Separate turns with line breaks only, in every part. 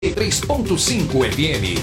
3.5 FM.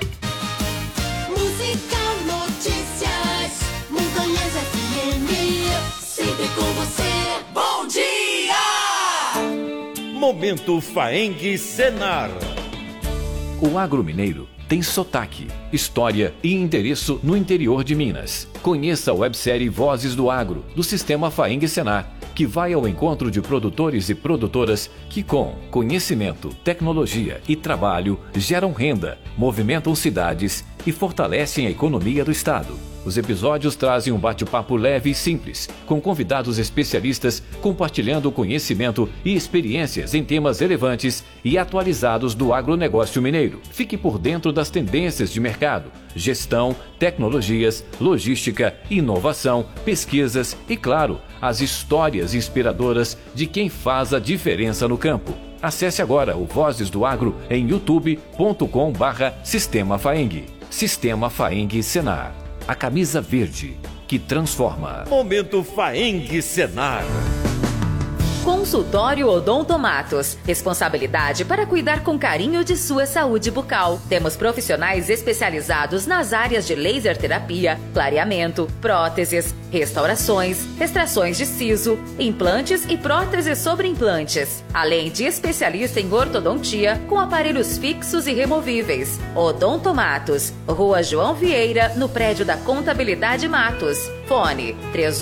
Música, notícias, Montanhas FM, sempre com você. Bom dia!
Momento Faeng Senar.
O agro mineiro tem sotaque, história e endereço no interior de Minas. Conheça a websérie Vozes do Agro, do Sistema Faeng Senar, que vai ao encontro de produtores e produtoras que, com conhecimento, tecnologia e trabalho, geram renda, movimentam cidades e fortalecem a economia do Estado. Os episódios trazem um bate-papo leve e simples, com convidados especialistas compartilhando conhecimento e experiências em temas relevantes e atualizados do agronegócio mineiro. Fique por dentro das tendências de mercado, gestão, tecnologias, logística, inovação, pesquisas e, claro, as histórias inspiradoras de quem faz a diferença no campo. Acesse agora o Vozes do Agro em youtube.com/Sistema Faeng. Sistema Faeng Senar. A camisa verde que transforma.
Momento Faeng Senar.
Consultório Odontomatos. Responsabilidade para cuidar com carinho de sua saúde bucal. Temos profissionais especializados nas áreas de laser terapia, clareamento, próteses, restaurações, extrações de siso, implantes e próteses sobre implantes. Além de especialista em ortodontia com aparelhos fixos e removíveis. Odontomatos. Rua João Vieira, no prédio da Contabilidade Matos. Fone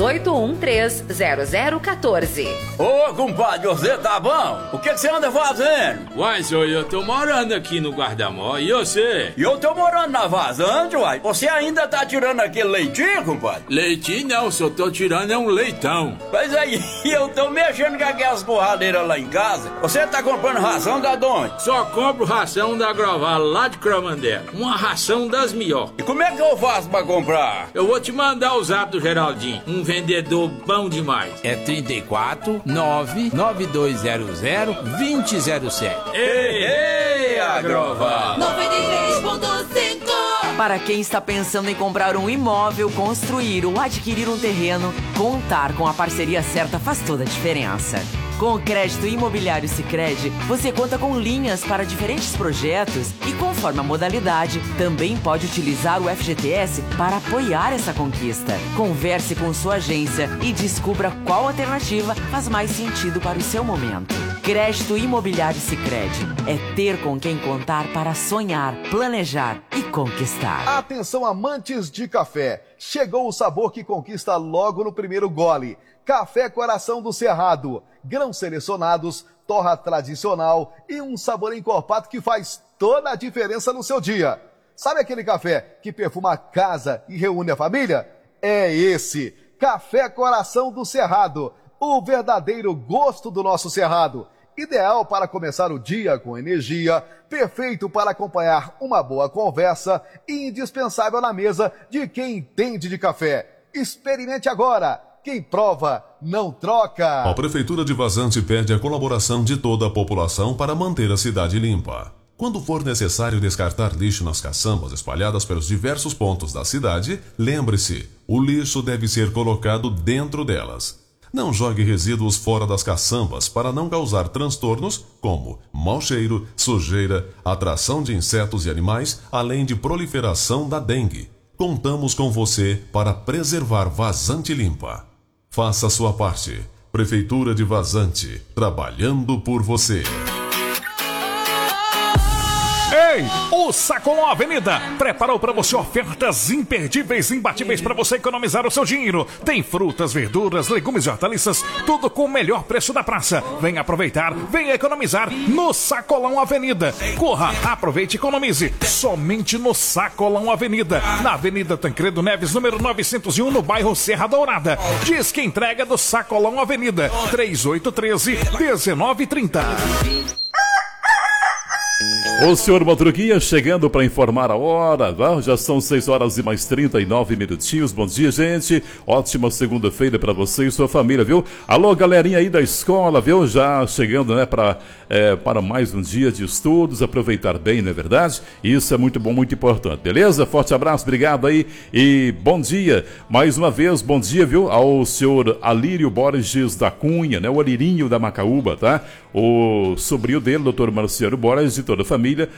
38130014.
Ô, compadre, você tá bom? O que você anda fazendo?
Uai, senhor, eu tô morando aqui no Guardamó, e você?
E eu tô morando na vazante, uai. Você ainda tá tirando aquele leitinho, compadre?
Leitinho não, só tô tirando é um leitão.
Mas aí, eu tô mexendo com aquelas borradeiras lá em casa. Você tá comprando ração da onde?
Só compro ração da Groval, lá de Cromandela. Uma ração das melhores.
E como é que eu faço pra comprar?
Eu vou te mandar o zap do Geraldinho, um vendedor bom demais.
É 34 99200 2007.
Ei, Agroval!
93.5.
Para quem está pensando em comprar um imóvel, construir ou adquirir um terreno, contar com a parceria certa faz toda a diferença. Com o crédito imobiliário Sicredi, você conta com linhas para diferentes projetos e, conforme a modalidade, também pode utilizar o FGTS para apoiar essa conquista. Converse com sua agência e descubra qual alternativa faz mais sentido para o seu momento. Crédito imobiliário Sicredi é ter com quem contar para sonhar, planejar e conquistar.
Atenção, amantes de café! Chegou o sabor que conquista logo no primeiro gole. Café Coração do Cerrado. Grãos selecionados, torra tradicional e um sabor encorpado que faz toda a diferença no seu dia. Sabe aquele café que perfuma a casa e reúne a família? É esse, Café Coração do Cerrado, o verdadeiro gosto do nosso Cerrado. Ideal para começar o dia com energia, perfeito para acompanhar uma boa conversa e indispensável na mesa de quem entende de café. Experimente agora! Quem prova, não troca.
A Prefeitura de Vazante pede a colaboração de toda a população para manter a cidade limpa. Quando for necessário descartar lixo nas caçambas espalhadas pelos diversos pontos da cidade, lembre-se, o lixo deve ser colocado dentro delas. Não jogue resíduos fora das caçambas para não causar transtornos como mau cheiro, sujeira, atração de insetos e animais, além de proliferação da dengue. Contamos com você para preservar Vazante limpa. Faça a sua parte. Prefeitura de Vazante, trabalhando por você.
Ei, o Sacolão Avenida preparou para você ofertas imperdíveis, imbatíveis para você economizar o seu dinheiro. Tem frutas, verduras, legumes e hortaliças, tudo com o melhor preço da praça. Venha aproveitar, venha economizar no Sacolão Avenida. Corra, aproveite e economize somente no Sacolão Avenida, na Avenida Tancredo Neves, número 901, no bairro Serra Dourada. Diz que entrega do Sacolão Avenida, 3813-1930.
O senhor Madruguinha chegando para informar a hora, já são 6 horas e mais 39 minutinhos. Bom dia, gente. Ótima segunda-feira para você e sua família, viu? Alô, galerinha aí da escola, viu? Já chegando, né, para mais um dia de estudos, aproveitar bem, não é verdade? Isso é muito bom, muito importante, beleza? Forte abraço, obrigado aí e bom dia. Mais uma vez, bom dia, viu? Ao senhor Alírio Borges da Cunha, né? O Alirinho da Macaúba, tá? O sobrinho dele, doutor Marciano Borges e toda a família. família,